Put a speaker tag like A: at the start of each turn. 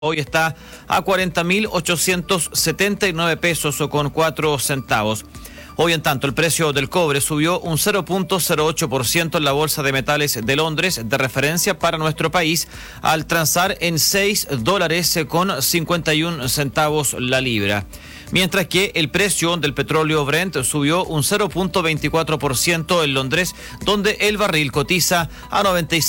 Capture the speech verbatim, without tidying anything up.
A: Hoy está a cuarenta mil ochocientos setenta y nueve pesos o con cuatro centavos. Hoy, en tanto, el precio del cobre subió un cero punto cero ocho por ciento en la Bolsa de Metales de Londres, de referencia para nuestro país, al transar en seis dólares con cincuenta y un centavos la libra. Mientras que el precio del petróleo Brent subió un cero punto veinticuatro por ciento en Londres, donde el barril cotiza a noventa y